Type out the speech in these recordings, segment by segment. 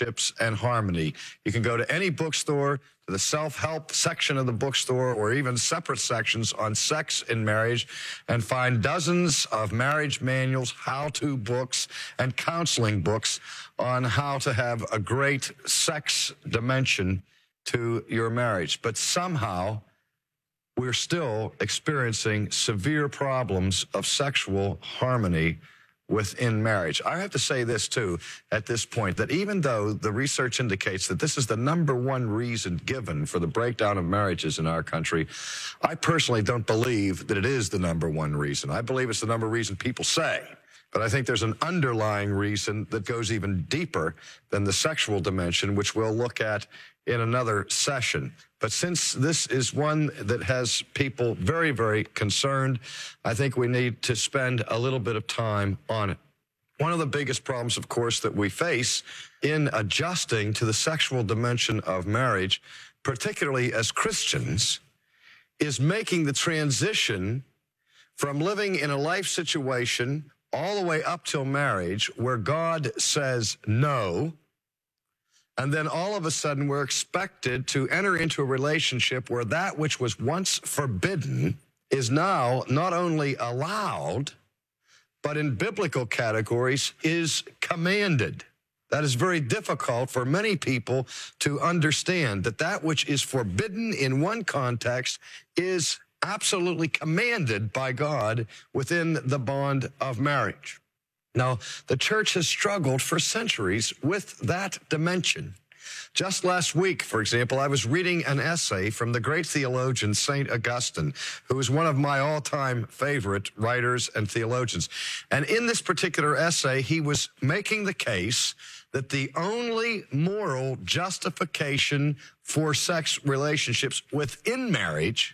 relationships and harmony. You can go to any bookstore, to the self-help section of the bookstore, or even separate sections on sex in marriage, and find dozens of marriage manuals, how-to books, and counseling books on how to have a great sex dimension to your marriage. But somehow, we're still experiencing severe problems of sexual harmony within marriage. I have to say this, too, at this point, that even though the research indicates that this is the #1 reason given for the breakdown of marriages in our country, I personally don't believe that it is the #1 reason. I believe it's the #1 reason people say. But I think there's an underlying reason that goes even deeper than the sexual dimension, which we'll look at in another session. But since this is one that has people very, very concerned, I think we need to spend a little bit of time on it. One of the biggest problems, of course, that we face in adjusting to the sexual dimension of marriage, particularly as Christians, is making the transition from living in a life situation all the way up till marriage where God says no, and then all of a sudden we're expected to enter into a relationship where that which was once forbidden is now not only allowed, but in biblical categories is commanded. That is very difficult for many people to understand, that that which is forbidden in one context is absolutely commanded by God within the bond of marriage. Now, the church has struggled for centuries with that dimension. Just last week, for example, I was reading an essay from the great theologian St. Augustine, who is one of my all-time favorite writers and theologians. And in this particular essay, he was making the case that the only moral justification for sex relationships within marriage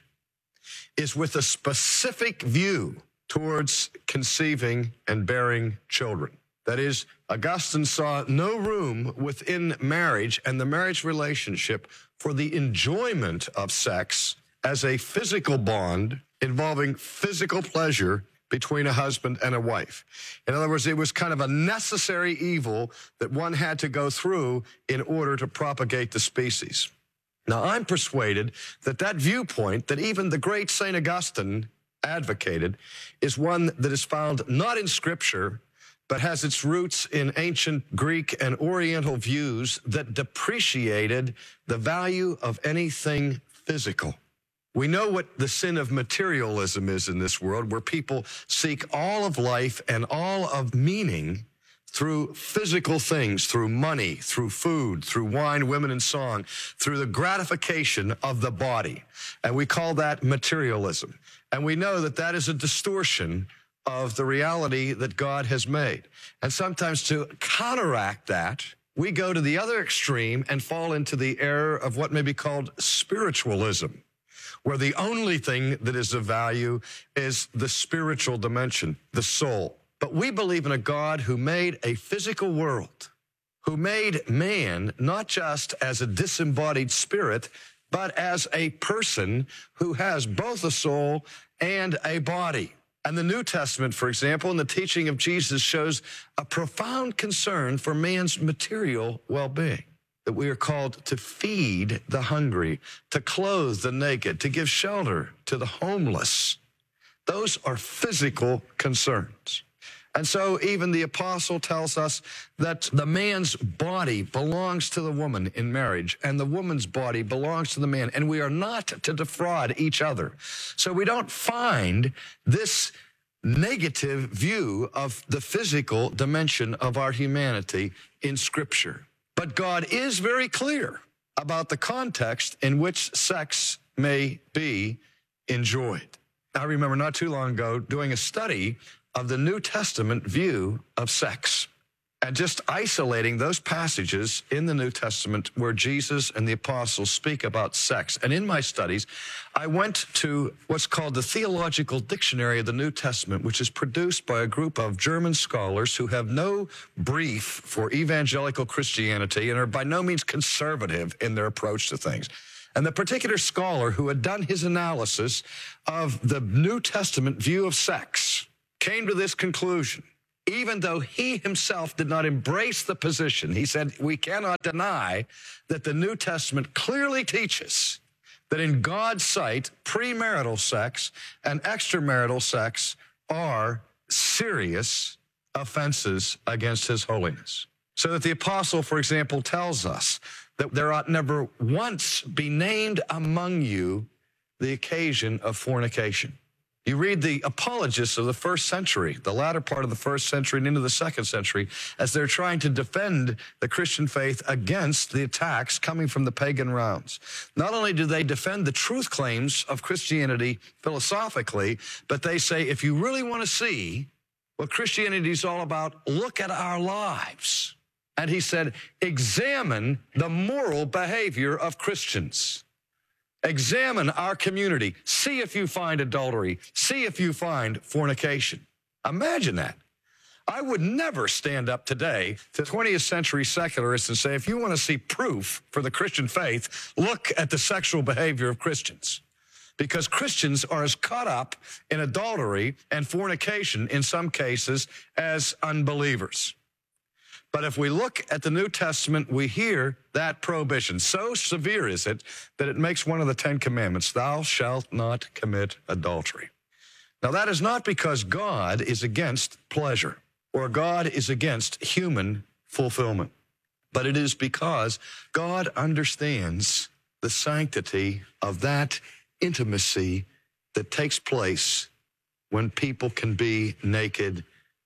is with a specific view towards conceiving and bearing children. That is, Augustine saw no room within marriage and the marriage relationship for the enjoyment of sex as a physical bond involving physical pleasure between a husband and a wife. In other words, it was kind of a necessary evil that one had to go through in order to propagate the species. Now, I'm persuaded that that viewpoint that even the great St. Augustine advocated is one that is found not in Scripture, but has its roots in ancient Greek and Oriental views that depreciated the value of anything physical. We know what the sin of materialism is in this world, where people seek all of life and all of meaning through physical things, through money, through food, through wine, women, and song, through the gratification of the body. And we call that materialism. And we know that that is a distortion of the reality that God has made. And sometimes to counteract that, we go to the other extreme and fall into the error of what may be called spiritualism, where the only thing that is of value is the spiritual dimension, the soul. But we believe in a God who made a physical world, who made man not just as a disembodied spirit, but as a person who has both a soul and a body. And the New Testament, for example, in the teaching of Jesus, shows a profound concern for man's material well-being, that we are called to feed the hungry, to clothe the naked, to give shelter to the homeless. Those are physical concerns. And so even the apostle tells us that the man's body belongs to the woman in marriage, and the woman's body belongs to the man, and we are not to defraud each other. So we don't find this negative view of the physical dimension of our humanity in Scripture. But God is very clear about the context in which sex may be enjoyed. I remember not too long ago doing a study of the New Testament view of sex, and just isolating those passages in the New Testament where Jesus and the apostles speak about sex. And in my studies, I went to what's called the Theological Dictionary of the New Testament, which is produced by a group of German scholars who have no brief for evangelical Christianity and are by no means conservative in their approach to things. And the particular scholar who had done his analysis of the New Testament view of sex came to this conclusion, even though he himself did not embrace the position. He said, we cannot deny that the New Testament clearly teaches that in God's sight, premarital sex and extramarital sex are serious offenses against his holiness. So that the apostle, for example, tells us that there ought never once be named among you the occasion of fornication. You read the apologists of the first century, the latter part of the first century and into the second century, as they're trying to defend the Christian faith against the attacks coming from the pagan realms. Not only do they defend the truth claims of Christianity philosophically, but they say, if you really want to see what Christianity is all about, look at our lives. And he said, examine the moral behavior of Christians. Examine our community. See if you find adultery. See if you find fornication. Imagine that. I would never stand up today to 20th century secularists and say, if you want to see proof for the Christian faith, look at the sexual behavior of Christians. Because Christians are as caught up in adultery and fornication in some cases as unbelievers. But if we look at the New Testament, we hear that prohibition. So severe is it that it makes one of the 10 commandments, thou shalt not commit adultery. Now, that is not because God is against pleasure or God is against human fulfillment, but it is because God understands the sanctity of that intimacy that takes place when people can be naked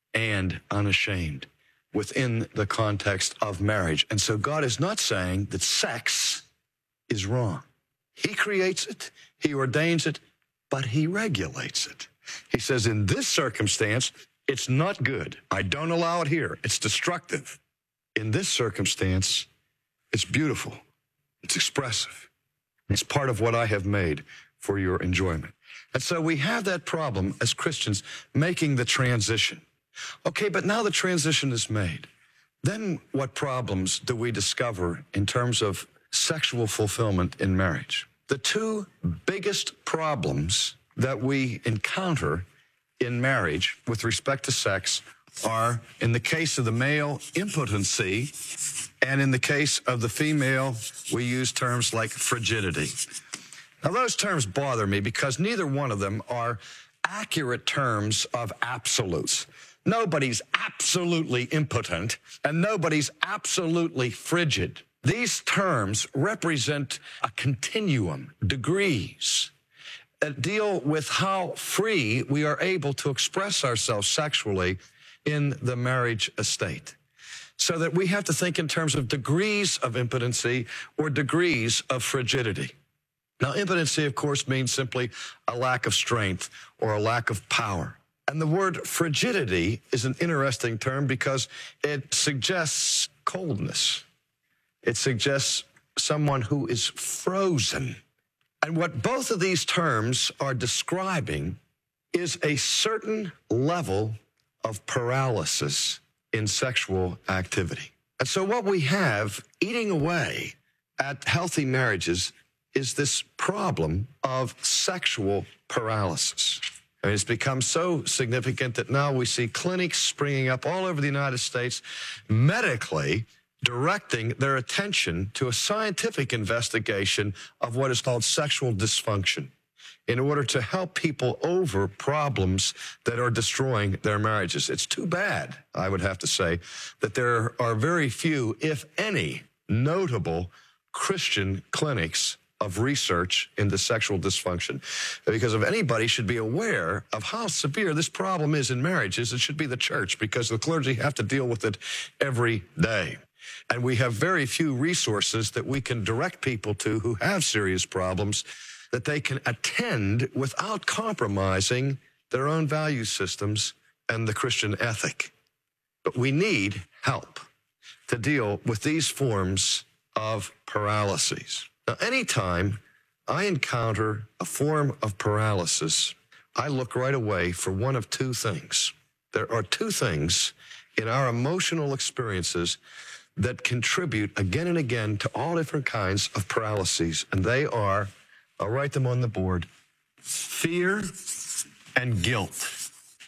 and unashamed within the context of marriage. And so God is not saying that sex is wrong. He creates it, he ordains it, but he regulates it. He says, in this circumstance, it's not good. I don't allow it here. It's destructive. In this circumstance, it's beautiful. It's expressive. It's part of what I have made for your enjoyment. And so we have that problem as Christians making the transition. Okay, but now the transition is made. Then what problems do we discover in terms of sexual fulfillment in marriage? The two biggest problems that we encounter in marriage with respect to sex are, in the case of the male, impotency, and in the case of the female, we use terms like frigidity. Now, those terms bother me because neither one of them are accurate terms of absolutes. Nobody's absolutely impotent, and nobody's absolutely frigid. These terms represent a continuum, degrees, that deal with how free we are able to express ourselves sexually in the marriage estate. So that we have to think in terms of degrees of impotency or degrees of frigidity. Now, impotency, of course, means simply a lack of strength or a lack of power. And the word frigidity is an interesting term because it suggests coldness. It suggests someone who is frozen. And what both of these terms are describing is a certain level of paralysis in sexual activity. And so what we have eating away at healthy marriages is this problem of sexual paralysis. I mean, it's become so significant that now we see clinics springing up all over the United States, medically directing their attention to a scientific investigation of what is called sexual dysfunction in order to help people over problems that are destroying their marriages. It's too bad, I would have to say, that there are very few, if any, notable Christian clinics of research into sexual dysfunction. Because if anybody should be aware of how severe this problem is in marriages, it should be the church, because the clergy have to deal with it every day. And we have very few resources that we can direct people to who have serious problems that they can attend without compromising their own value systems and the Christian ethic. But we need help to deal with these forms of paralyses. Now, anytime I encounter a form of paralysis, I look right away for one of two things. There are two things in our emotional experiences that contribute again and again to all different kinds of paralyses, and they are, I'll write them on the board, fear and guilt.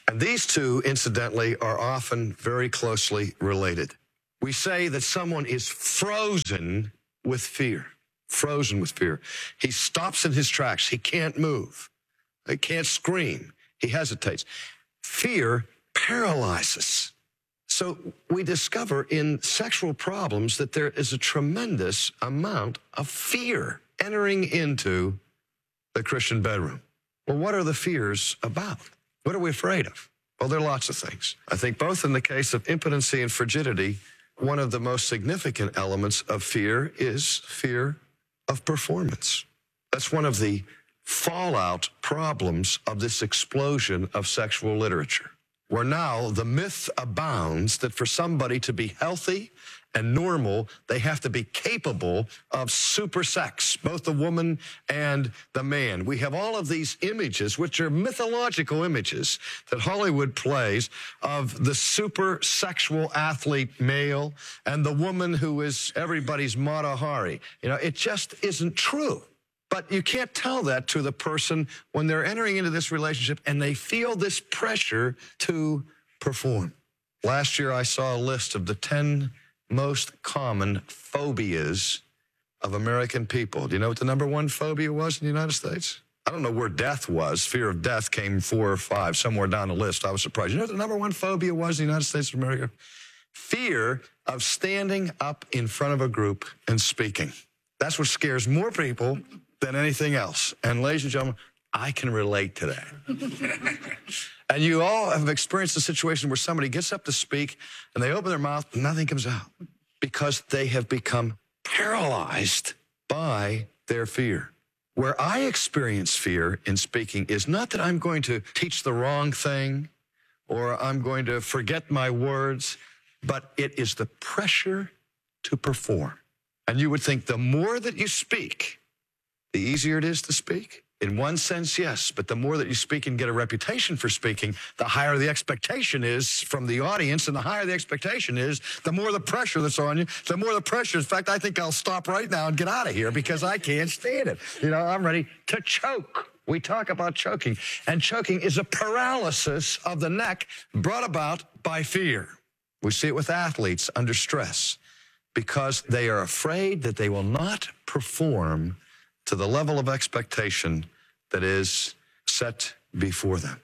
And these two, incidentally, are often very closely related. We say that someone is frozen with fear. Frozen with fear. He stops in his tracks. He can't move. He can't scream. He hesitates. Fear paralyzes. So we discover in sexual problems that there is a tremendous amount of fear entering into the Christian bedroom. Well, what are the fears about? What are we afraid of? Well, there are lots of things. I think both in the case of impotency and frigidity, one of the most significant elements of fear is fear of performance. That's one of the fallout problems of this explosion of sexual literature, where now the myth abounds that for somebody to be healthy and normal, they have to be capable of super sex, both the woman and the man. We have all of these images, which are mythological images that Hollywood plays of the super sexual athlete male and the woman who is everybody's Mata Hari. You know, it just isn't true. But you can't tell that to the person when they're entering into this relationship and they feel this pressure to perform. Last year, I saw a list of the 10 most common phobias of American people. Do you know what the number one phobia was in the United States? I don't know where death was. Fear of death came 4 or 5, somewhere down the list. I was surprised. You know what the number one phobia was in the United States of America? Fear of standing up in front of a group and speaking. That's what scares more people than anything else. And ladies and gentlemen, I can relate to that. And you all have experienced a situation where somebody gets up to speak and they open their mouth and nothing comes out because they have become paralyzed by their fear. Where I experience fear in speaking is not that I'm going to teach the wrong thing or I'm going to forget my words, but it is the pressure to perform. And you would think the more that you speak, the easier it is to speak. In one sense, yes, but the more that you speak and get a reputation for speaking, the higher the expectation is from the audience, and the higher the expectation is, the more the pressure that's on you, the more the pressure. In fact, I think I'll stop right now and get out of here because I can't stand it. You know, I'm ready to choke. We talk about choking, and choking is a paralysis of the neck brought about by fear. We see it with athletes under stress because they are afraid that they will not perform to the level of expectation that is set before them.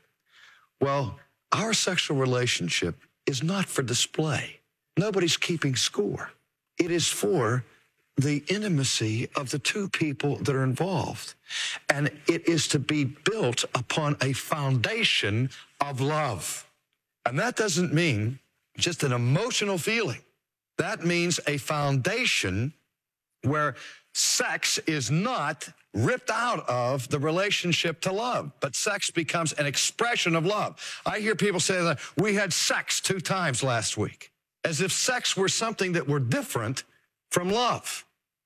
Well, our sexual relationship is not for display. Nobody's keeping score. It is for the intimacy of the two people that are involved. And it is to be built upon a foundation of love. And that doesn't mean just an emotional feeling. That means a foundation where sex is not ripped out of the relationship to love, but sex becomes an expression of love. I hear people say that we had sex 2 times last week, as if sex were something that were different from love.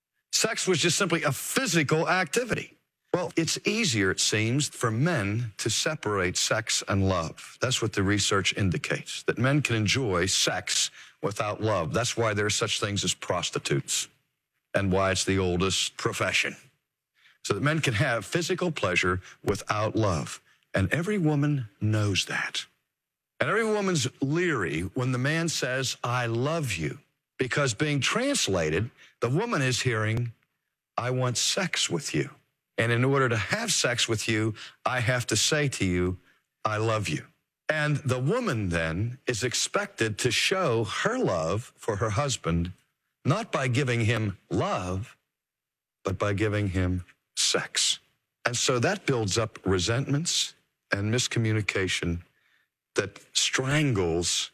Sex was just simply a physical activity. Well, it's easier, it seems, for men to separate sex and love. That's what the research indicates, that men can enjoy sex without love. That's why there are such things as prostitutes, and why it's the oldest profession. So that men can have physical pleasure without love. And every woman knows that. And every woman's leery when the man says, I love you. Because being translated, the woman is hearing, I want sex with you. And in order to have sex with you, I have to say to you, I love you. And the woman then is expected to show her love for her husband, not by giving him love, but by giving him sex. And so that builds up resentments and miscommunication that strangles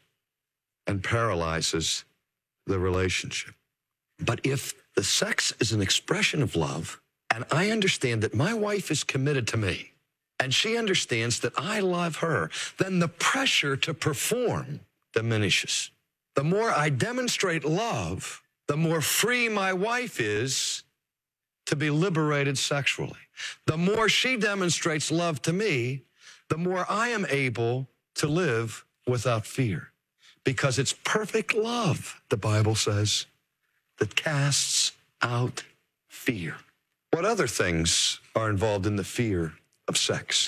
and paralyzes the relationship. But if the sex is an expression of love, and I understand that my wife is committed to me, and she understands that I love her, then the pressure to perform diminishes. The more I demonstrate love, the more free my wife is to be liberated sexually. The more she demonstrates love to me, the more I am able to live without fear. Because it's perfect love, the Bible says, that casts out fear. What other things are involved in the fear of sex?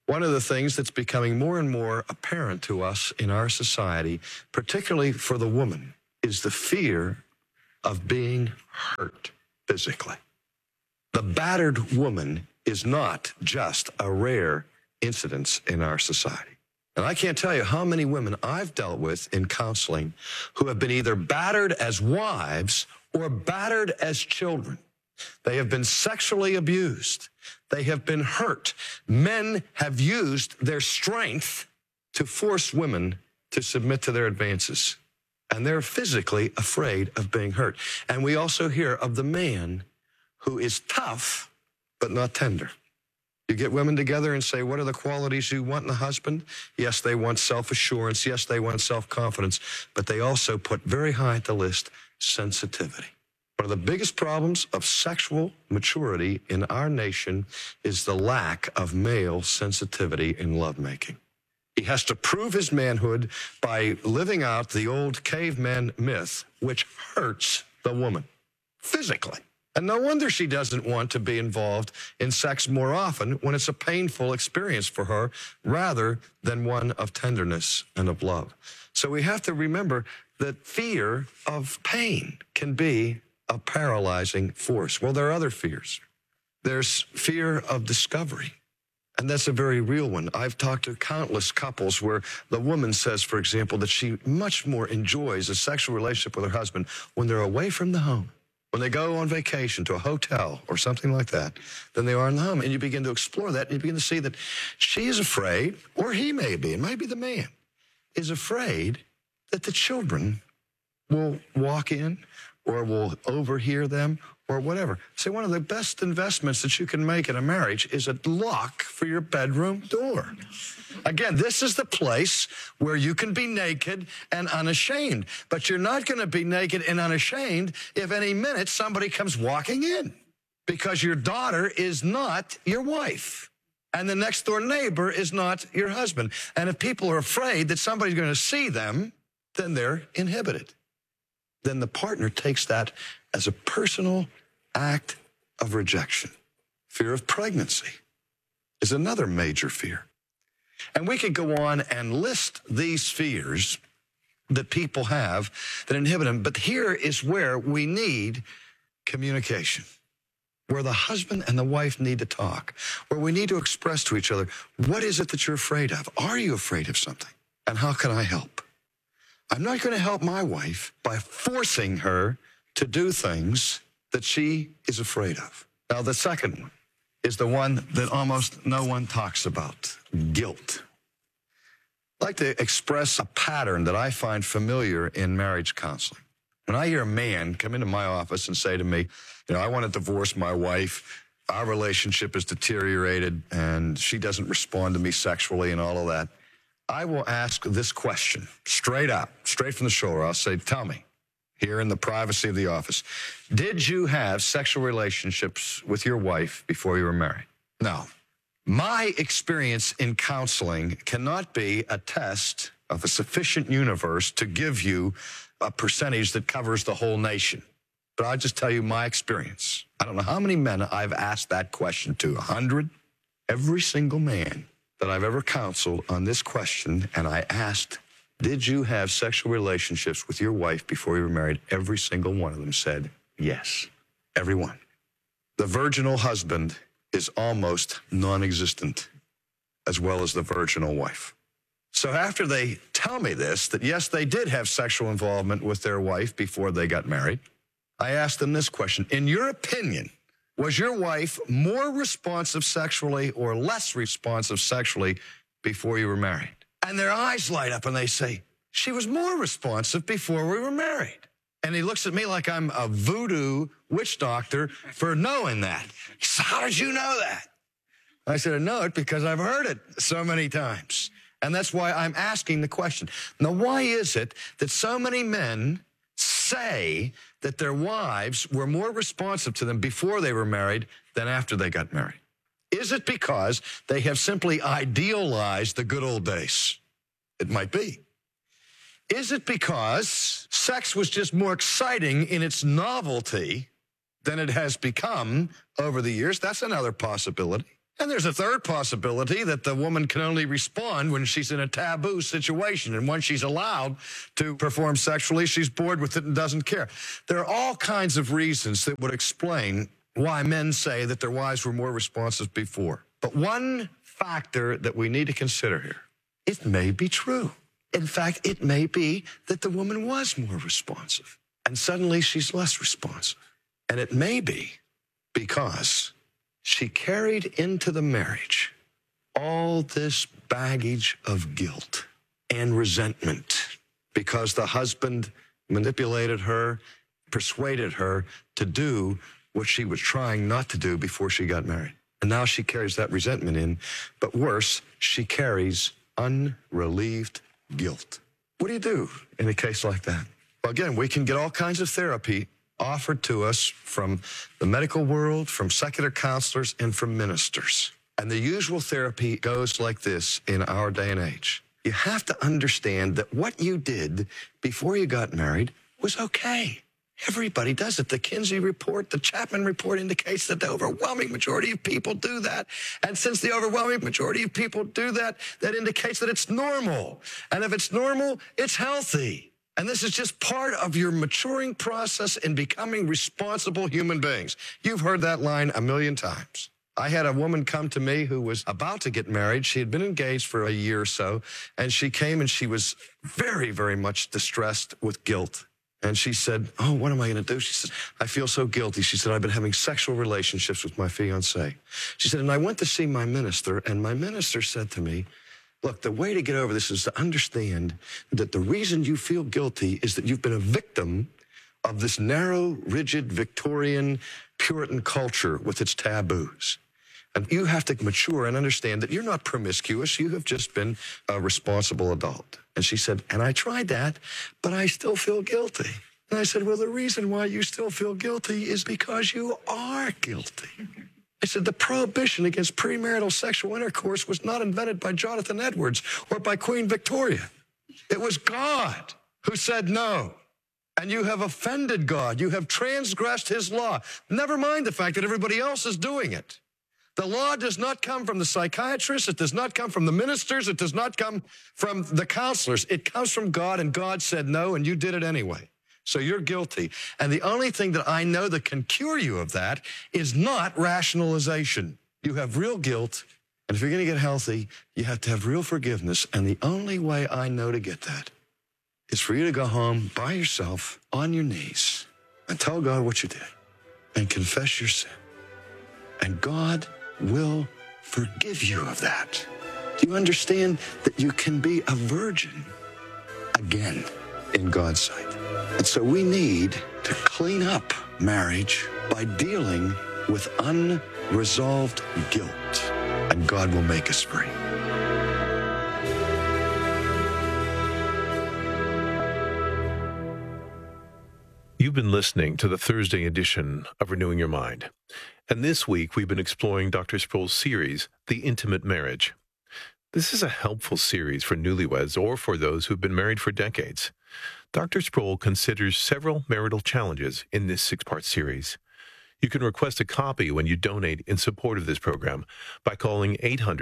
One of the things that's becoming more and more apparent to us in our society, particularly for the woman, is the fear of being hurt physically. The battered woman is not just a rare incidence in our society. And I can't tell you how many women I've dealt with in counseling who have been either battered as wives or battered as children. They have been sexually abused. They have been hurt. Men have used their strength to force women to submit to their advances. And they're physically afraid of being hurt. And we also hear of the man who is tough, but not tender. You get women together and say, what are the qualities you want in a husband? Yes, they want self-assurance. Yes, they want self-confidence. But they also put very high at the list sensitivity. One of the biggest problems of sexual maturity in our nation is the lack of male sensitivity in lovemaking. He has to prove his manhood by living out the old caveman myth, which hurts the woman physically. And no wonder she doesn't want to be involved in sex more often when it's a painful experience for her rather than one of tenderness and of love. So we have to remember that fear of pain can be a paralyzing force. Well, there are other fears. There's fear of discovery. And that's a very real one. I've talked to countless couples where the woman says, for example, that she much more enjoys a sexual relationship with her husband when they're away from the home, when they go on vacation to a hotel or something like that, than they are in the home. And you begin to explore that, and you begin to see that she is afraid, or he may be, and maybe the man is afraid that the children will walk in or will overhear them or whatever. See, one of the best investments that you can make in a marriage is a lock for your bedroom door. Again, this is the place where you can be naked and unashamed. But you're not going to be naked and unashamed if any minute somebody comes walking in, because your daughter is not your wife. And the next door neighbor is not your husband. And if people are afraid that somebody's going to see them, then they're inhibited. Then the partner takes that as a personal act of rejection. Fear of pregnancy is another major fear. And we could go on and list these fears that people have that inhibit them. But here is where we need communication, where the husband and the wife need to talk, where we need to express to each other, what is it that you're afraid of? Are you afraid of something? And how can I help? I'm not going to help my wife by forcing her to do things that she is afraid of. Now, the second one is the one that almost no one talks about, guilt. I'd like to express a pattern that I find familiar in marriage counseling. When I hear a man come into my office and say to me, I want to divorce my wife, our relationship is deteriorated, and she doesn't respond to me sexually and all of that, I will ask this question straight out, straight from the shoulder. I'll say, tell me, here in the privacy of the office, did you have sexual relationships with your wife before you were married? No. My experience in counseling cannot be a test of a sufficient universe to give you a percentage that covers the whole nation. But I'll just tell you my experience. I don't know how many men I've asked that question to, 100? Every single man that I've ever counseled on this question, and I asked, did you have sexual relationships with your wife before you were married? Every single one of them said yes. Every one. The virginal husband is almost non-existent, as well as the virginal wife. So after they tell me this, that yes, they did have sexual involvement with their wife before they got married, I asked them this question. In your opinion, was your wife more responsive sexually or less responsive sexually before you were married? And their eyes light up and they say, she was more responsive before we were married. And he looks at me like I'm a voodoo witch doctor for knowing that. He said, how did you know that? I said, I know it because I've heard it so many times. And that's why I'm asking the question. Now, why is it that so many men say that their wives were more responsive to them before they were married than after they got married? Is it because they have simply idealized the good old days? It might be. Is it because sex was just more exciting in its novelty than it has become over the years? That's another possibility. And there's a third possibility that the woman can only respond when she's in a taboo situation. And once she's allowed to perform sexually, she's bored with it and doesn't care. There are all kinds of reasons that would explain why men say that their wives were more responsive before. But one factor that we need to consider here, it may be true. In fact, it may be that the woman was more responsive and suddenly she's less responsive. And it may be because she carried into the marriage all this baggage of guilt and resentment because the husband manipulated her, persuaded her to do what she was trying not to do before she got married. And now she carries that resentment in, but worse, she carries unrelieved guilt. What do you do in a case like that? Well, again, we can get all kinds of therapy offered to us from the medical world, from secular counselors, and from ministers. And the usual therapy goes like this in our day and age. You have to understand that what you did before you got married was okay. Everybody does it. The Kinsey report, the Chapman report indicates that the overwhelming majority of people do that. And since the overwhelming majority of people do that, that indicates that it's normal. And if it's normal, it's healthy. And this is just part of your maturing process in becoming responsible human beings. You've heard that line a million times. I had a woman come to me who was about to get married. She had been engaged for a year or so, and she came and she was very, very much distressed with guilt. And she said, oh, what am I going to do? She said, I feel so guilty. She said, I've been having sexual relationships with my fiancé. She said, and I went to see my minister, and my minister said to me, look, the way to get over this is to understand that the reason you feel guilty is that you've been a victim of this narrow, rigid, Victorian, Puritan culture with its taboos. And you have to mature and understand that you're not promiscuous. You have just been a responsible adult. And she said, and I tried that, but I still feel guilty. And I said, well, the reason why you still feel guilty is because you are guilty. I said, the prohibition against premarital sexual intercourse was not invented by Jonathan Edwards or by Queen Victoria. It was God who said no. And you have offended God. You have transgressed his law. Never mind the fact that everybody else is doing it. The law does not come from the psychiatrists. It does not come from the ministers. It does not come from the counselors. It comes from God, and God said no, and you did it anyway. So you're guilty. And the only thing that I know that can cure you of that is not rationalization. You have real guilt, and if you're going to get healthy, you have to have real forgiveness. And the only way I know to get that is for you to go home by yourself on your knees and tell God what you did and confess your sin. And God will forgive you of that. Do you understand that you can be a virgin again in God's sight? And so we need to clean up marriage by dealing with unresolved guilt, and God will make us free. You've been listening to the Thursday edition of Renewing Your Mind. And this week, we've been exploring Dr. Sproul's series, The Intimate Marriage. This is a helpful series for newlyweds or for those who've been married for decades. Dr. Sproul considers several marital challenges in this 6-part series. You can request a copy when you donate in support of this program by calling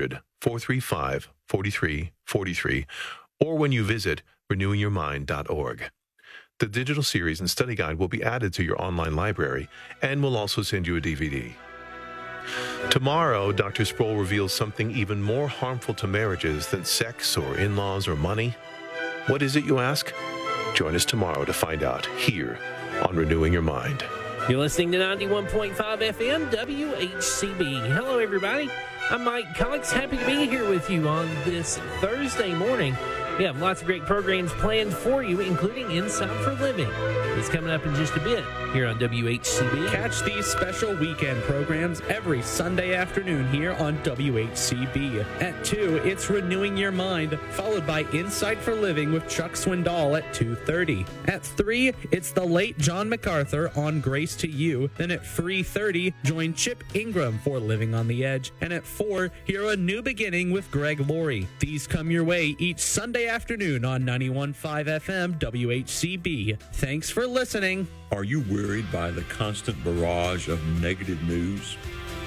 800-435-4343 or when you visit renewingyourmind.org. The digital series and study guide will be added to your online library, and we'll also send you a DVD. Tomorrow, Dr. Sproul reveals something even more harmful to marriages than sex or in-laws or money. What is it, you ask? Join us tomorrow to find out here on Renewing Your Mind. You're listening to 91.5 FM WHCB. Hello, everybody. I'm Mike Cox. Happy to be here with you on this Thursday morning. We have lots of great programs planned for you, including Inside for Living. It's coming up in just a bit here on WHCB. Catch these special weekend programs every Sunday afternoon here on WHCB. At 2, it's Renewing Your Mind, followed by Insight for Living with Chuck Swindoll at 2:30. At 3, it's the late John MacArthur on Grace to You. Then at 3:30, join Chip Ingram for Living on the Edge. And at 4, hear A New Beginning with Greg Laurie. These come your way each Sunday afternoon on 91.5 FM WHCB. Thanks for listening. Are you worried by the constant barrage of negative news?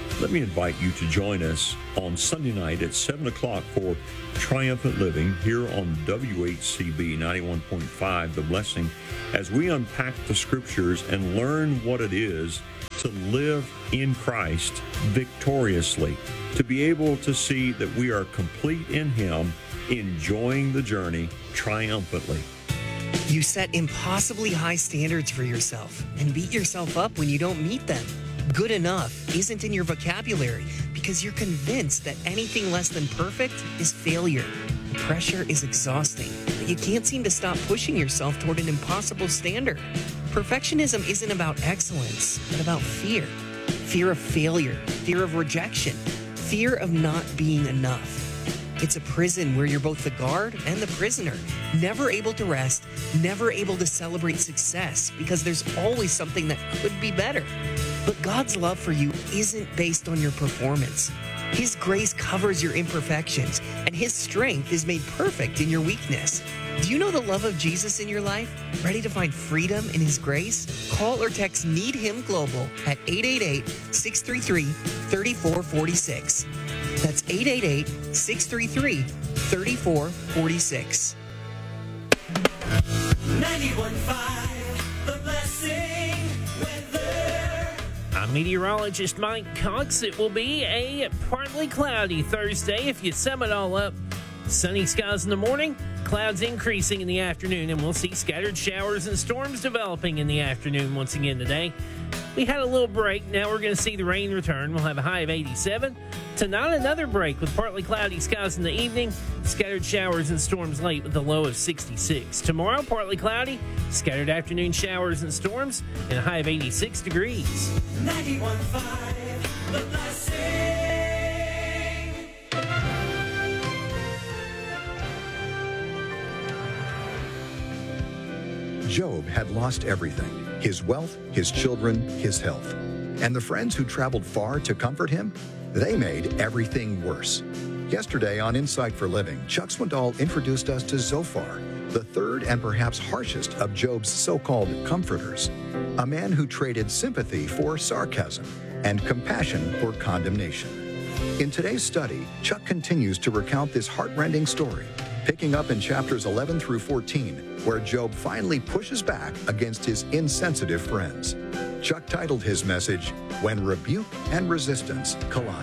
Let me invite you to join us on Sunday night at 7 o'clock for Triumphant Living here on WHCB 91.5, The Blessing, as we unpack the Scriptures and learn what it is to live in Christ victoriously, to be able to see that we are complete in Him, enjoying the journey triumphantly. You set impossibly high standards for yourself and beat yourself up when you don't meet them. Good enough isn't in your vocabulary because you're convinced that anything less than perfect is failure. The pressure is exhausting, but you can't seem to stop pushing yourself toward an impossible standard. Perfectionism isn't about excellence, but about fear. Fear of failure, fear of rejection, fear of not being enough. It's a prison where you're both the guard and the prisoner, never able to rest, never able to celebrate success because there's always something that could be better. But God's love for you isn't based on your performance. His grace covers your imperfections, and His strength is made perfect in your weakness. Do you know the love of Jesus in your life? Ready to find freedom in His grace? Call or text Need Him Global at 888-633-3446. That's 888-633-3446. 91.5 The Blessing weather. I'm meteorologist Mike Cox. It will be a partly cloudy Thursday if you sum it all up. Sunny skies in the morning, clouds increasing in the afternoon, and we'll see scattered showers and storms developing in the afternoon once again today. We had a little break. Now we're going to see the rain return. We'll have a high of 87. Tonight, another break with partly cloudy skies in the evening, scattered showers and storms late with a low of 66. Tomorrow, partly cloudy, scattered afternoon showers and storms, and a high of 86 degrees. 91.5 The Blessing. Job had lost everything, his wealth, his children, his health. And the friends who traveled far to comfort him, they made everything worse. Yesterday on Insight for Living, Chuck Swindoll introduced us to Zophar, the third and perhaps harshest of Job's so-called comforters, a man who traded sympathy for sarcasm and compassion for condemnation. In today's study, Chuck continues to recount this heart-rending story, picking up in chapters 11 through 14, where Job finally pushes back against his insensitive friends. Chuck titled his message, When Rebuke and Resistance Collide.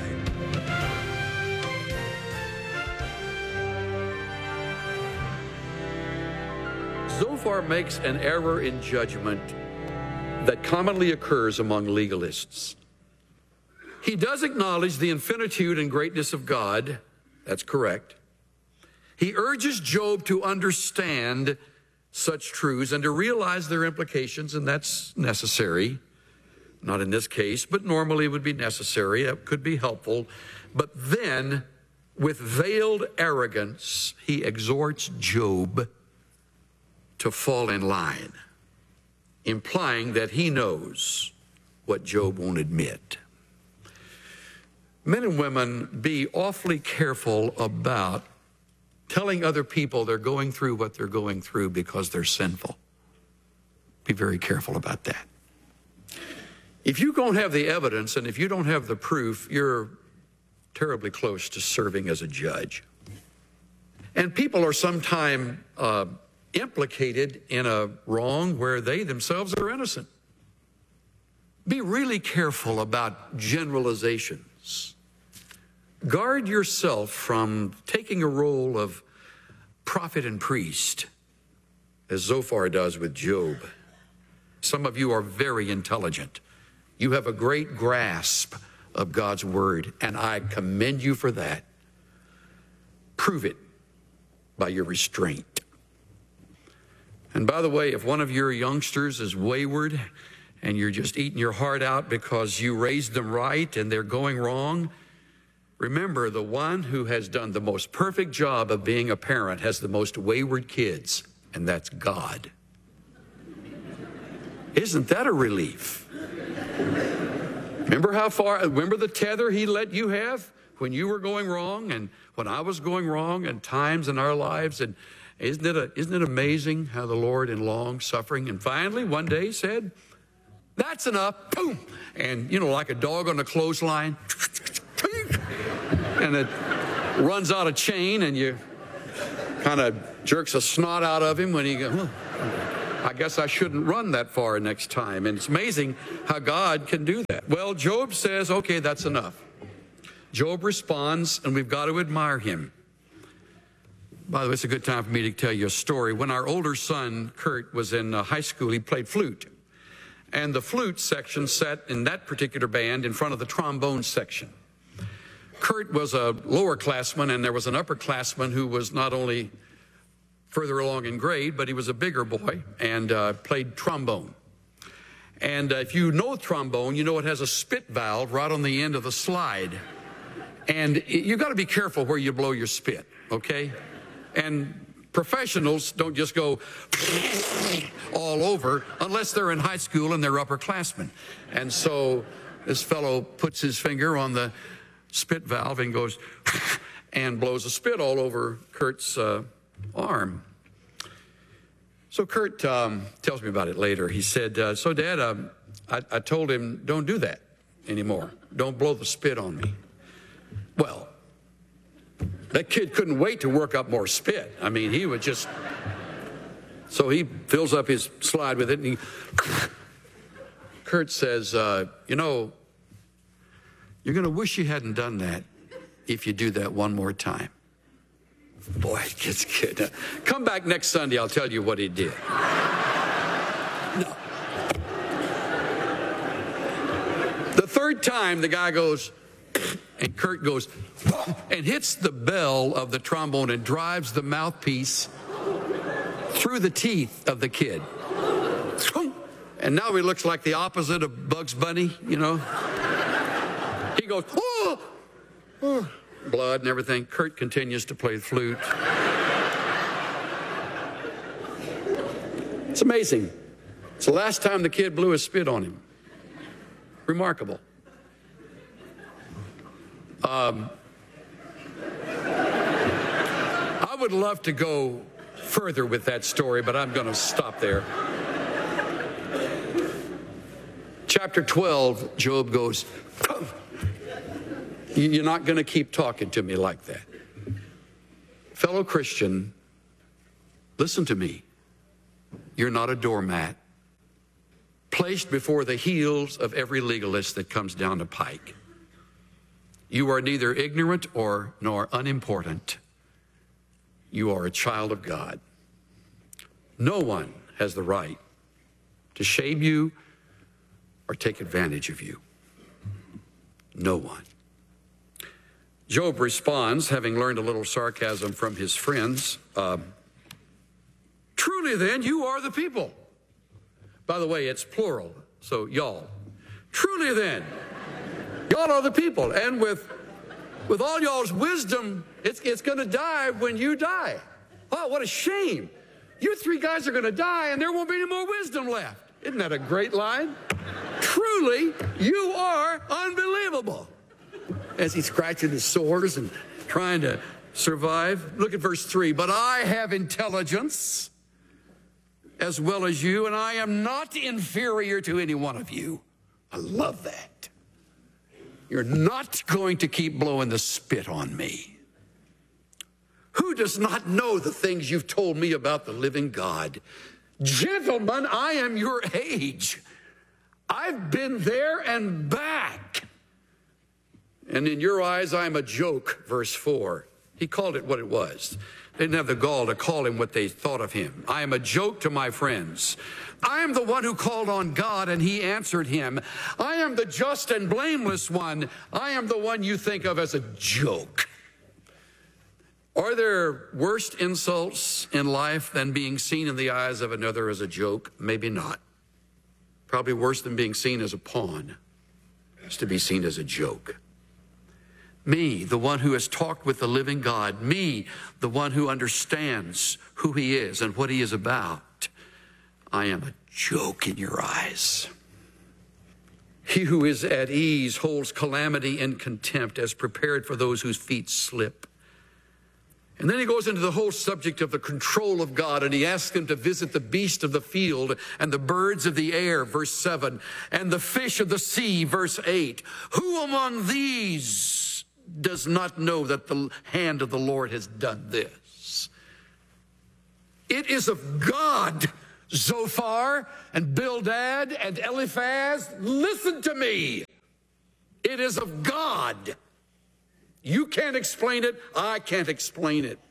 Zophar makes an error in judgment that commonly occurs among legalists. He does acknowledge the infinitude and greatness of God. That's correct. He urges Job to understand such truths and to realize their implications, and that's necessary. Not in this case, but normally it would be necessary. It could be helpful. But then, with veiled arrogance, he exhorts Job to fall in line, implying that he knows what Job won't admit. Men and women, be awfully careful about telling other people they're going through what they're going through because they're sinful. Be very careful about that. If you don't have the evidence and if you don't have the proof, you're terribly close to serving as a judge. And people are sometimes implicated in a wrong where they themselves are innocent. Be really careful about generalizations. Guard yourself from taking a role of prophet and priest, as Zophar does with Job. Some of you are very intelligent. You have a great grasp of God's word, and I commend you for that. Prove it by your restraint. And by the way, if one of your youngsters is wayward and you're just eating your heart out because you raised them right and they're going wrong, remember, the one who has done the most perfect job of being a parent has the most wayward kids, and that's God. Isn't that a relief? Remember the tether he let you have when you were going wrong and when I was going wrong and times in our lives? And isn't it amazing how the Lord in long suffering and finally one day said, That's enough. Boom. And, like a dog on a clothesline. And it runs out of chain, and you kind of jerks a snot out of him when he goes, I guess I shouldn't run that far next time. And it's amazing how God can do that. Well, Job says, okay, that's enough. Job responds, and we've got to admire him. By the way, it's a good time for me to tell you a story. When our older son, Kurt, was in high school, he played flute. And the flute section sat in that particular band in front of the trombone section. Kurt was a lower classman, and there was an upperclassman who was not only further along in grade, but he was a bigger boy and played trombone. And if you know trombone, you know it has a spit valve right on the end of the slide. And you got to be careful where you blow your spit, okay? And professionals don't just go all over unless they're in high school and they're upperclassmen. And so this fellow puts his finger on the spit valve and goes and blows a spit all over Kurt's arm. So Kurt tells me about it later. He said, so Dad, I told him, don't do that anymore. Don't blow the spit on me. Well, that kid couldn't wait to work up more spit. I mean, he would just... So he fills up his slide with it, and Kurt says, you're going to wish you hadn't done that if you do that one more time. Boy, it gets good. Come back next Sunday, I'll tell you what he did. No. The third time, the guy goes... And Kurt goes and hits the bell of the trombone and drives the mouthpiece through the teeth of the kid. And now he looks like the opposite of Bugs Bunny, He goes, oh, blood and everything. Kurt continues to play the flute. It's amazing. It's the last time the kid blew a spit on him. Remarkable. I would love to go further with that story, but I'm going to stop there. Chapter 12, Job goes, you're not going to keep talking to me like that. Fellow Christian, listen to me. You're not a doormat placed before the heels of every legalist that comes down the pike. You are neither ignorant nor unimportant. You are a child of God. No one has the right to shame you or take advantage of you. No one. Job responds, having learned a little sarcasm from his friends, truly then, you are the people. By the way, it's plural, so y'all. Truly then, y'all are the people, and with all y'all's wisdom, it's going to die when you die. Oh, what a shame. You three guys are going to die, and there won't be any more wisdom left. Isn't that a great line? Truly, you are unbelievable. As he's scratching his sores and trying to survive. Look at verse 3. But I have intelligence as well as you, and I am not inferior to any one of you. I love that. You're not going to keep blowing the spit on me. Who does not know the things you've told me about the living God? Gentlemen, I am your age. I've been there and back. And in your eyes, I'm a joke, verse 4. He called it what it was. They didn't have the gall to call him what they thought of him. I am a joke to my friends. I am the one who called on God and he answered him. I am the just and blameless one. I am the one you think of as a joke. Are there worse insults in life than being seen in the eyes of another as a joke? Maybe not. Probably worse than being seen as a pawn is to be seen as a joke. Me, the one who has talked with the living God. Me, the one who understands who he is and what he is about. I am a joke in your eyes. He who is at ease holds calamity in contempt, as prepared for those whose feet slip. And then he goes into the whole subject of the control of God, and he asks him to visit the beast of the field and the birds of the air, verse 7, and the fish of the sea, verse 8. Who among these does not know that the hand of the Lord has done this? It is of God, Zophar and Bildad and Eliphaz. Listen to me. It is of God. You can't explain it. I can't explain it.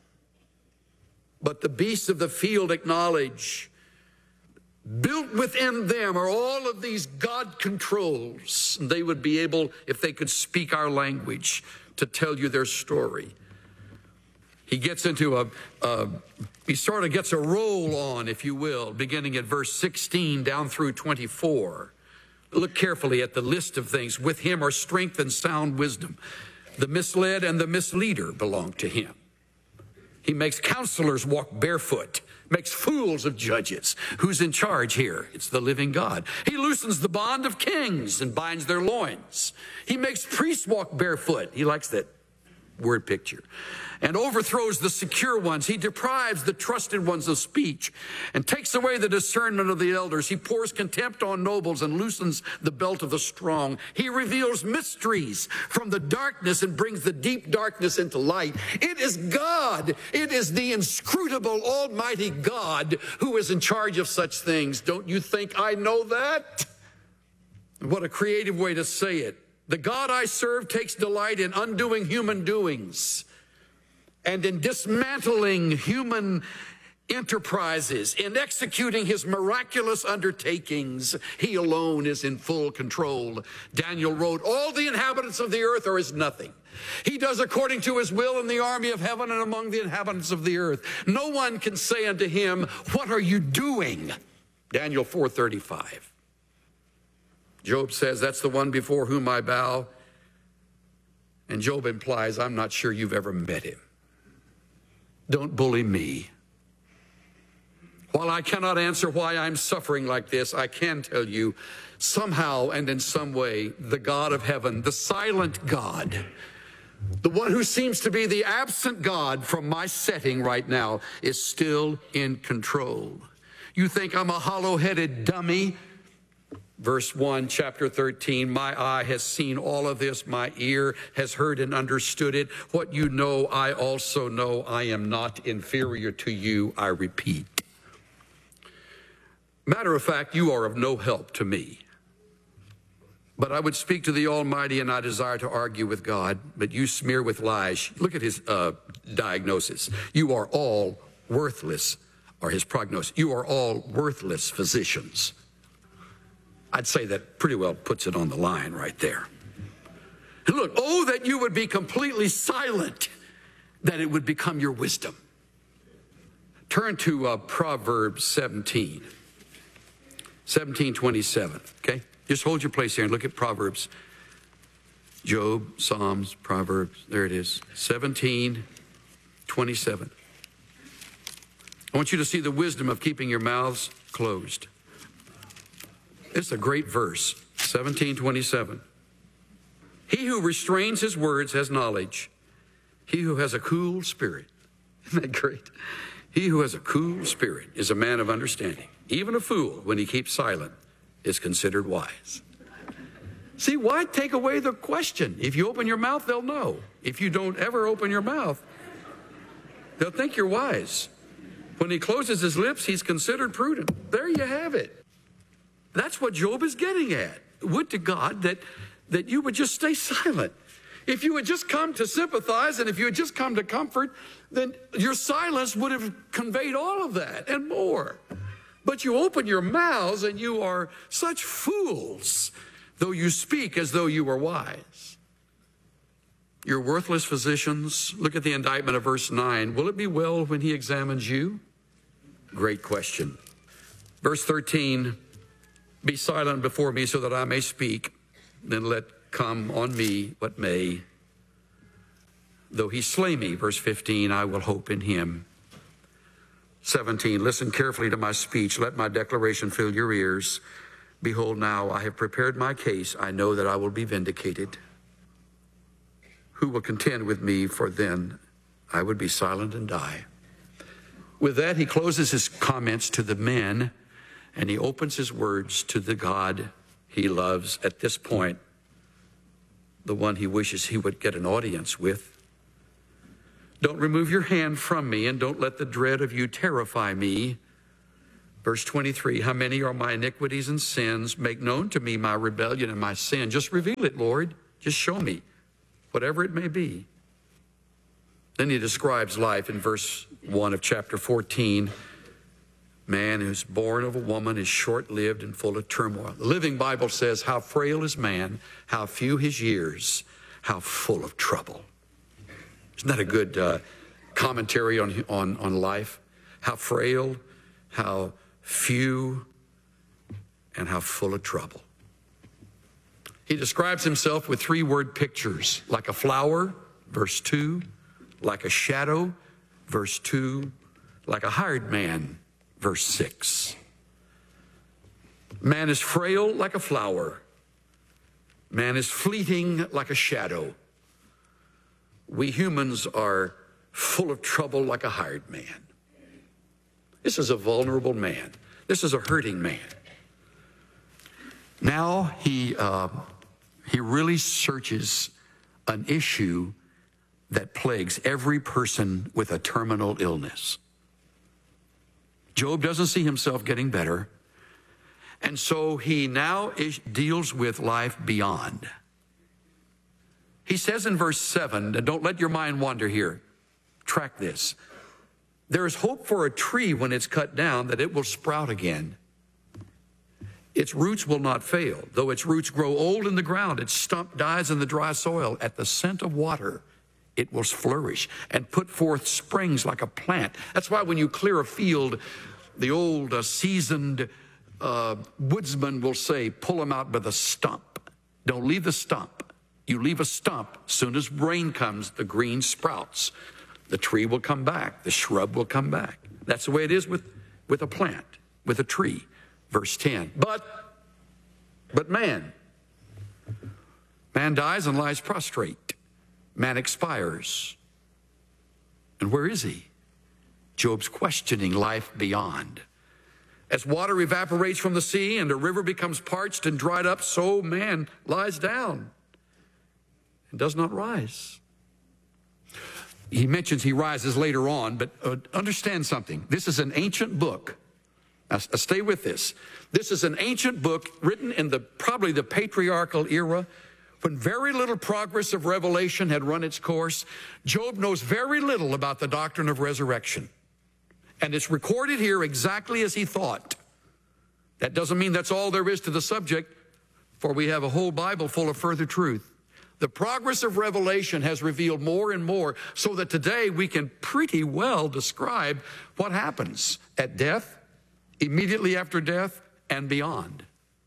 But the beasts of the field acknowledge, built within them are all of these God controls. And they would be able, if they could speak our language, to tell you their story. He gets into he sort of gets a roll on, if you will, beginning at verse 16 down through 24. Look carefully at the list of things. With him are strength and sound wisdom. The misled and the misleader belong to him. He makes counselors walk barefoot, makes fools of judges. Who's in charge here? It's the living God. He loosens the bond of kings and binds their loins. He makes priests walk barefoot. He likes that word picture. And overthrows the secure ones. He deprives the trusted ones of speech and takes away the discernment of the elders. He pours contempt on nobles and loosens the belt of the strong. He reveals mysteries from the darkness and brings the deep darkness into light. It is God. It is the inscrutable Almighty God who is in charge of such things. Don't you think I know that? What a creative way to say it. The God I serve takes delight in undoing human doings and in dismantling human enterprises, in executing his miraculous undertakings. He alone is in full control. Daniel wrote, all the inhabitants of the earth are as nothing. He does according to his will in the army of heaven and among the inhabitants of the earth. No one can say unto him, what are you doing? Daniel 4:35. Job says, that's the one before whom I bow. And Job implies, I'm not sure you've ever met him. Don't bully me. While I cannot answer why I'm suffering like this, I can tell you somehow and in some way, the God of heaven, the silent God, the one who seems to be the absent God from my setting right now, is still in control. You think I'm a hollow-headed dummy? Verse 1, chapter 13, my eye has seen all of this, my ear has heard and understood it. What you know, I also know. I am not inferior to you, I repeat. Matter of fact, you are of no help to me. But I would speak to the Almighty, and I desire to argue with God, but you smear with lies. Look at his diagnosis. You are all worthless, or his prognosis. You are all worthless physicians. I'd say that pretty well puts it on the line right there. And look, oh, that you would be completely silent, that it would become your wisdom. Turn to Proverbs 17:27, okay? Just hold your place here and look at Proverbs. Job, Psalms, Proverbs, there it is, 17:27. I want you to see the wisdom of keeping your mouths closed. It's a great verse, 17:27. He who restrains his words has knowledge. He who has a cool spirit, isn't that great? He who has a cool spirit is a man of understanding. Even a fool, when he keeps silent, is considered wise. See, why take away the question? If you open your mouth, they'll know. If you don't ever open your mouth, they'll think you're wise. When he closes his lips, he's considered prudent. There you have it. That's what Job is getting at. Would to God that you would just stay silent. If you had just come to sympathize and if you had just come to comfort, then your silence would have conveyed all of that and more. But you open your mouths and you are such fools, though you speak as though you were wise. You're worthless physicians. Look at the indictment of verse 9. Will it be well when he examines you? Great question. Verse 13. Be silent before me so that I may speak. Then let come on me what may. Though he slay me, verse 15, I will hope in him. 17, listen carefully to my speech. Let my declaration fill your ears. Behold, now I have prepared my case. I know that I will be vindicated. Who will contend with me? For then I would be silent and die. With that, he closes his comments to the men, and he opens his words to the God he loves at this point, the one he wishes he would get an audience with. Don't remove your hand from me, and don't let the dread of you terrify me. Verse 23, how many are my iniquities and sins? Make known to me my rebellion and my sin. Just reveal it, Lord. Just show me, whatever it may be. Then he describes life in verse 1 of chapter 14. Man who's born of a woman is short-lived and full of turmoil. The Living Bible says, how frail is man, how few his years, how full of trouble. Isn't that a good commentary on life? How frail, how few, and how full of trouble. He describes himself with 3-word pictures, like a flower, verse 2, like a shadow, verse 2, like a hired man, verse 6. Man is frail like a flower. Man is fleeting like a shadow. We humans are full of trouble like a hired man. This is a vulnerable man. This is a hurting man. Now he really searches an issue that plagues every person with a terminal illness. Job doesn't see himself getting better, and so he now deals with life beyond. He says in verse 7, and don't let your mind wander here, track this. There is hope for a tree when it's cut down that it will sprout again. Its roots will not fail. Though its roots grow old in the ground, its stump dies in the dry soil. At the scent of water, it will flourish and put forth springs like a plant. That's why when you clear a field, the old seasoned woodsman will say, pull them out by the stump. Don't leave the stump. You leave a stump, soon as rain comes, the green sprouts. The tree will come back. The shrub will come back. That's the way it is with a plant, with a tree. Verse 10, but man dies and lies prostrate. Man expires. And where is he? Job's questioning life beyond. As water evaporates from the sea and a river becomes parched and dried up, so man lies down and does not rise. He mentions he rises later on, but understand something. This is an ancient book. Now, stay with this. This is an ancient book written in probably the patriarchal era, when very little progress of revelation had run its course. Job knows very little about the doctrine of resurrection. And it's recorded here exactly as he thought. That doesn't mean that's all there is to the subject, for we have a whole Bible full of further truth. The progress of revelation has revealed more and more, so that today we can pretty well describe what happens at death, immediately after death, and beyond.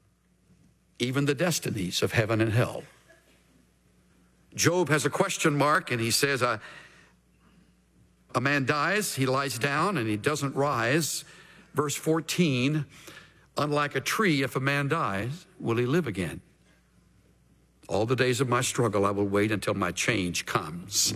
Even the destinies of heaven and hell. Job has a question mark, and he says, a man dies, he lies down, and he doesn't rise. Verse 14, unlike a tree, if a man dies, will he live again? All the days of my struggle, I will wait until my change comes.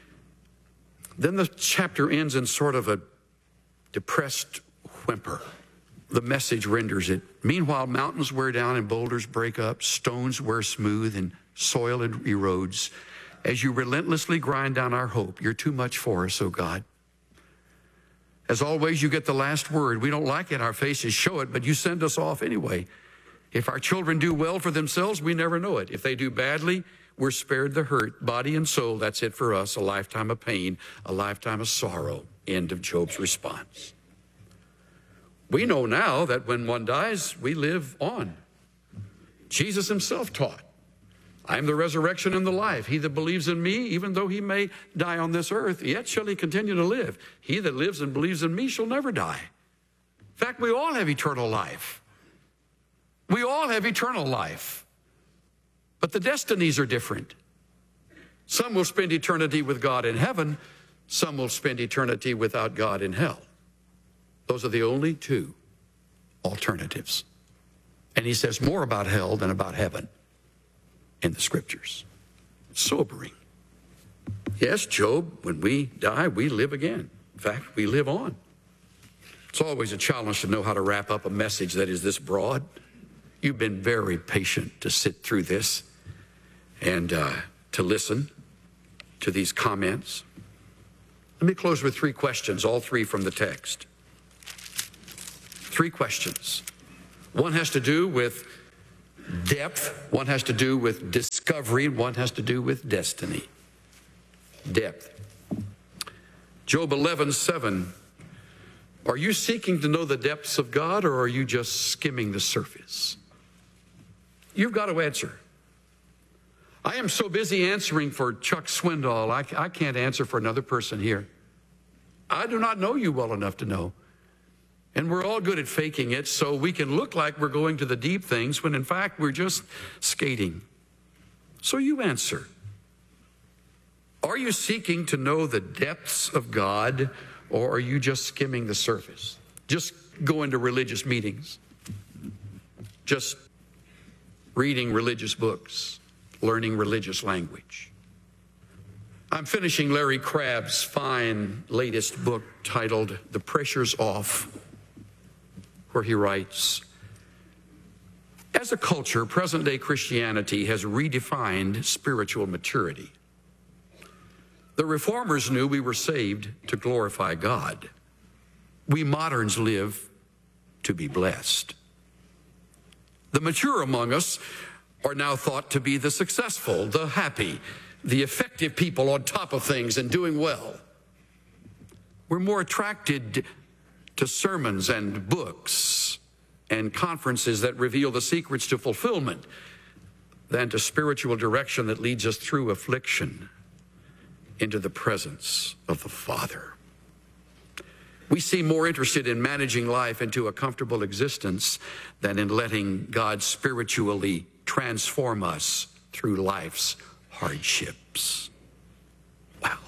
Then the chapter ends in sort of a depressed whimper. The message renders it. Meanwhile, mountains wear down and boulders break up, stones wear smooth and soil erodes. As you relentlessly grind down our hope, you're too much for us, oh God. As always, you get the last word. We don't like it, our faces show it, but you send us off anyway. If our children do well for themselves, we never know it. If they do badly, we're spared the hurt, body and soul. That's it for us, a lifetime of pain, a lifetime of sorrow. End of Job's response. We know now that when one dies, we live on. Jesus himself taught, I am the resurrection and the life. He that believes in me, even though he may die on this earth, yet shall he continue to live. He that lives and believes in me shall never die. In fact, we all have eternal life. We all have eternal life. But the destinies are different. Some will spend eternity with God in heaven. Some will spend eternity without God in hell. Those are the only two alternatives. And he says more about hell than about heaven in the scriptures. Sobering. Yes, Job, when we die, we live again. In fact, we live on. It's always a challenge to know how to wrap up a message that is this broad. You've been very patient to sit through this and to listen to these comments. Let me close with 3 questions, all 3 from the text. 3 questions. One has to do with depth, one has to do with discovery, and one has to do with destiny. Depth. Job 11:7. Are you seeking to know the depths of God, or are you just skimming the surface? You've got to answer. I am so busy answering for Chuck Swindoll, I can't answer for another person here. I do not know you well enough to know. And we're all good at faking it, so we can look like we're going to the deep things when in fact we're just skating. So you answer. Are you seeking to know the depths of God, or are you just skimming the surface? Just going to religious meetings? Just reading religious books? Learning religious language? I'm finishing Larry Crabb's fine latest book titled The Pressure's Off, where he writes, as a culture, present-day Christianity has redefined spiritual maturity. The reformers knew we were saved to glorify God. We moderns live to be blessed. The mature among us are now thought to be the successful, the happy, the effective people on top of things and doing well. We're more attracted to sermons and books and conferences that reveal the secrets to fulfillment than to spiritual direction that leads us through affliction into the presence of the Father. We seem more interested in managing life into a comfortable existence than in letting God spiritually transform us through life's hardships. Wow.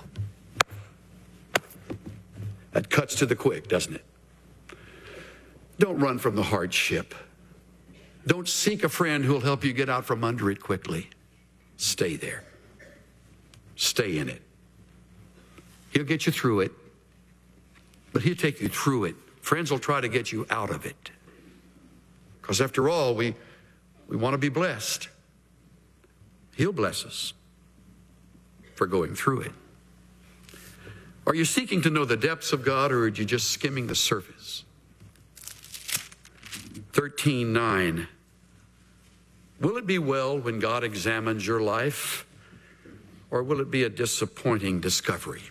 That cuts to the quick, doesn't it? Don't run from the hardship. Don't seek a friend who'll help you get out from under it quickly. Stay there. Stay in it. He'll get you through it, but he'll take you through it. Friends will try to get you out of it. Because after all, we want to be blessed. He'll bless us for going through it. Are you seeking to know the depths of God, or are you just skimming the surface? 13:9. Will it be well when God examines your life, or will it be a disappointing discovery?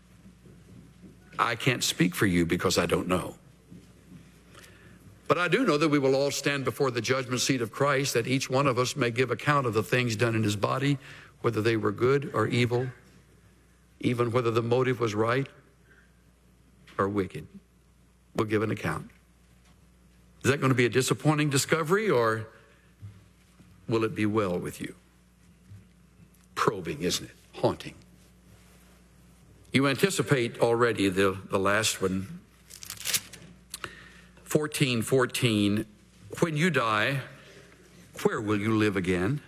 I can't speak for you because I don't know. But I do know that we will all stand before the judgment seat of Christ, that each one of us may give account of the things done in his body, whether they were good or evil, even whether the motive was right or wicked. We'll give an account. Is that going to be a disappointing discovery, or will it be well with you? Probing, isn't it? Haunting. You anticipate already the last one. 14:14. When you die, where will you live again?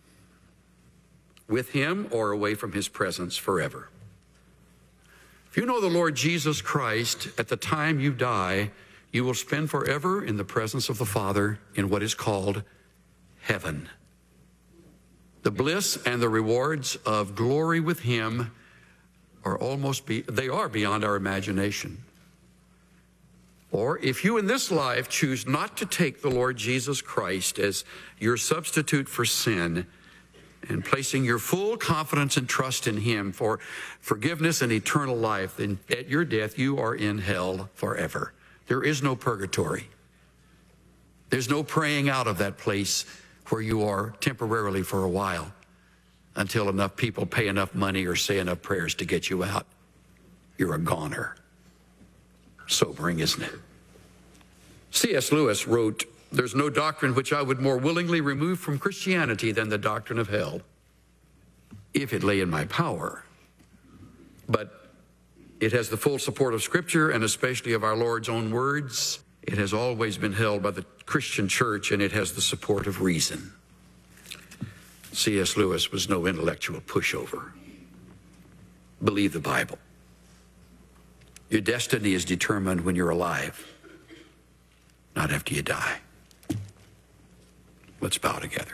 With him or away from his presence forever? If you know the Lord Jesus Christ, at the time you die, you will spend forever in the presence of the Father in what is called heaven. The bliss and the rewards of glory with him are beyond our imagination. Or if you in this life choose not to take the Lord Jesus Christ as your substitute for sin, and placing your full confidence and trust in him for forgiveness and eternal life, then at your death you are in hell forever. There is no purgatory. There's no praying out of that place where you are temporarily for a while until enough people pay enough money or say enough prayers to get you out. You're a goner. Sobering, isn't it? C.S. Lewis wrote, "There's no doctrine which I would more willingly remove from Christianity than the doctrine of hell, if it lay in my power. But it has the full support of Scripture, and especially of our Lord's own words. It has always been held by the Christian church, and it has the support of reason." C.S. Lewis was no intellectual pushover. Believe the Bible. Your destiny is determined when you're alive, not after you die. Let's bow together.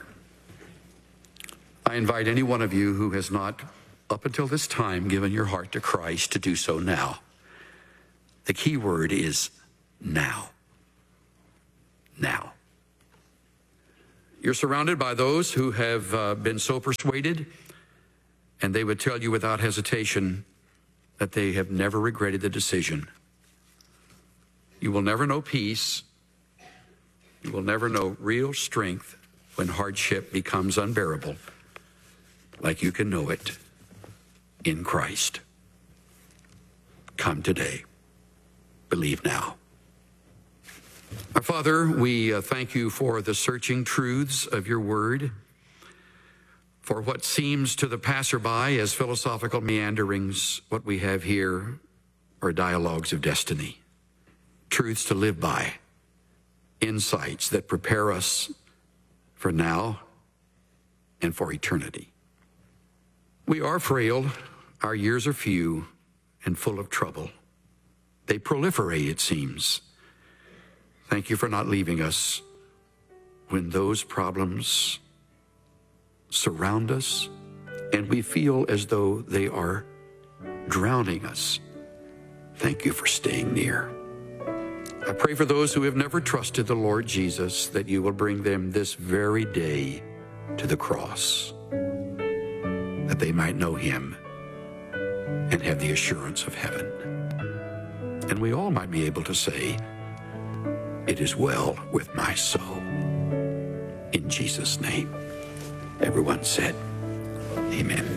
I invite any one of you who has not, up until this time, given your heart to Christ to do so now. The key word is now. Now. You're surrounded by those who have been so persuaded, and they would tell you without hesitation that they have never regretted the decision. You will never know peace. You will never know real strength when hardship becomes unbearable, like you can know it in Christ. Come today. Believe now. Our Father, we thank you for the searching truths of your word, for what seems to the passerby as philosophical meanderings. What we have here are dialogues of destiny, truths to live by, insights that prepare us for now and for eternity. We are frail, our years are few and full of trouble. They proliferate, it seems. Thank you for not leaving us when those problems surround us and we feel as though they are drowning us. Thank you for staying near. I pray for those who have never trusted the Lord Jesus, that you will bring them this very day to the cross, that they might know him and have the assurance of heaven. And we all might be able to say, it is well with my soul. In Jesus' name. Everyone said, amen.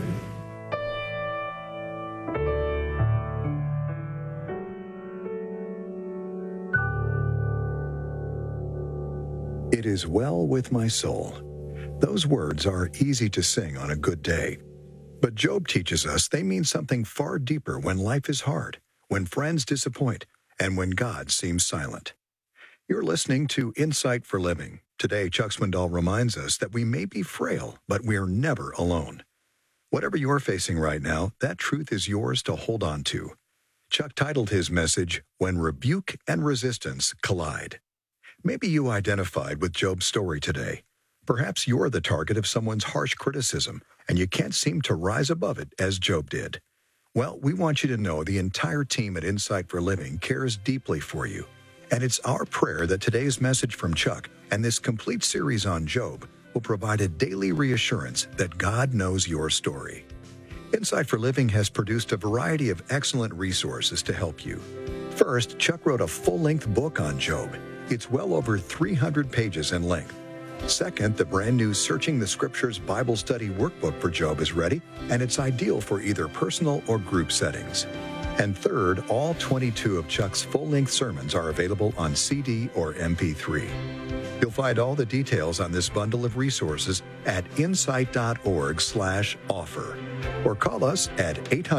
It is well with my soul. Those words are easy to sing on a good day. But Job teaches us they mean something far deeper when life is hard, when friends disappoint, and when God seems silent. You're listening to Insight for Living. Today, Chuck Swindoll reminds us that we may be frail, but we're never alone. Whatever you're facing right now, that truth is yours to hold on to. Chuck titled his message, When Rebuke and Resistance Collide. Maybe you identified with Job's story today. Perhaps you're the target of someone's harsh criticism, and you can't seem to rise above it as Job did. Well, we want you to know the entire team at Insight for Living cares deeply for you. And it's our prayer that today's message from Chuck and this complete series on Job will provide a daily reassurance that God knows your story. Insight for Living has produced a variety of excellent resources to help you. First, Chuck wrote a full-length book on Job. It's well over 300 pages in length. Second, the brand new Searching the Scriptures Bible Study Workbook for Job is ready, and it's ideal for either personal or group settings. And third, all 22 of Chuck's full-length sermons are available on CD or MP3. You'll find all the details on this bundle of resources at insight.org/offer or call us at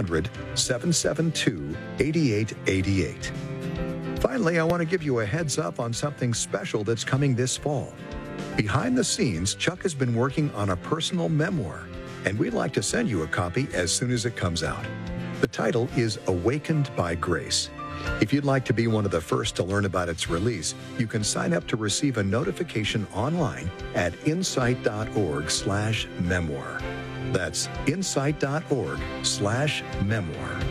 800-772-8888. Finally, I want to give you a heads up on something special that's coming this fall. Behind the scenes, Chuck has been working on a personal memoir, and we'd like to send you a copy as soon as it comes out. The title is Awakened by Grace. If you'd like to be one of the first to learn about its release, you can sign up to receive a notification online at insight.org/memoir. That's insight.org/memoir.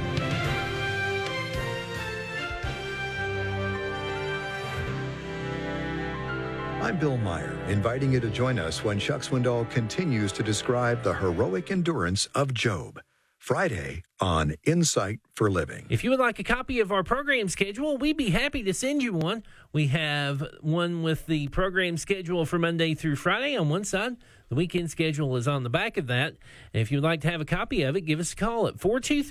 I'm Bill Meyer, inviting you to join us when Chuck Swindoll continues to describe the heroic endurance of Job. Friday on Insight for Living. If you would like a copy of our program schedule, we'd be happy to send you one. We have one with the program schedule for Monday through Friday on one side. The weekend schedule is on the back of that. And if you'd like to have a copy of it, give us a call at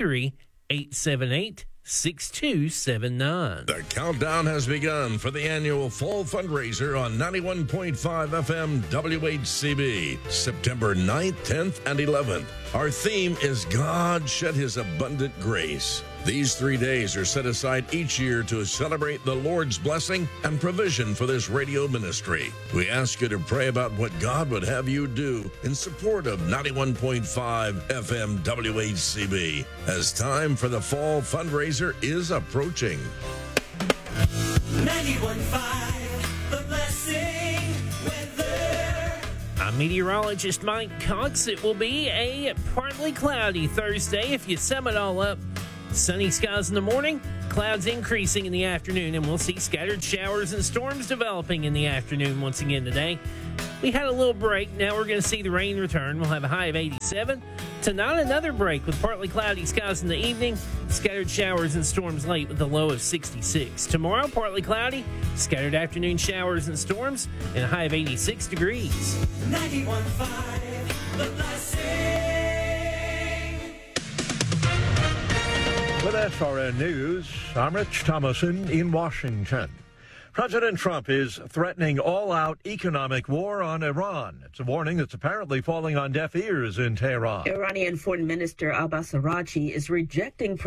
423-878-6279. The countdown has begun for the annual fall fundraiser on 91.5 FM WHCB, September 9th, 10th, and 11th. Our theme is God Shed His Abundant Grace. These 3 days are set aside each year to celebrate the Lord's blessing and provision for this radio ministry. We ask you to pray about what God would have you do in support of 91.5 FM WHCB as time for the fall fundraiser is approaching. 91.5 The Blessing weather. I'm meteorologist Mike Cox. It will be a partly cloudy Thursday if you sum it all up. Sunny skies in the morning, clouds increasing in the afternoon, and we'll see scattered showers and storms developing in the afternoon once again today. We had a little break. Now we're going to see the rain return. We'll have a high of 87. Tonight, another break with partly cloudy skies in the evening, scattered showers and storms late with a low of 66. Tomorrow, partly cloudy, scattered afternoon showers and storms, and a high of 86 degrees. 91.5 The Blessing. With SRN News, I'm Rich Thomason in Washington. President Trump is threatening all-out economic war on Iran. It's a warning that's apparently falling on deaf ears in Tehran. Iranian Foreign Minister Abbas Araghchi is rejecting